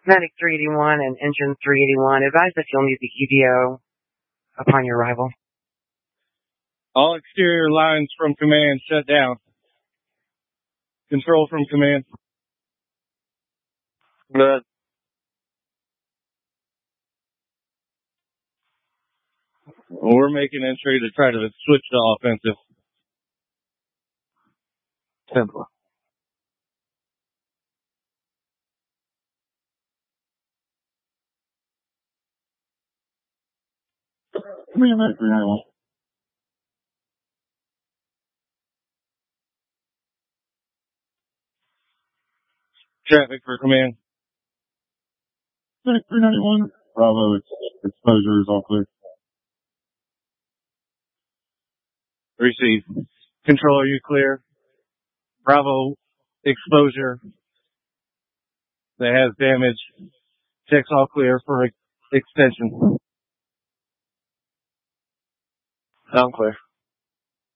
Medic 381 and Engine 381, advise that you'll need the EDO upon your arrival. All exterior lines from command shut down. Control from command. Good. We're making entry to try to switch to offensive. Simple. Medic 391. Traffic for command. Medic 391. Bravo, exposure is all clear. Receive. Control, are you clear? Bravo, exposure that has damage. Checks all clear for extension. I'm clear.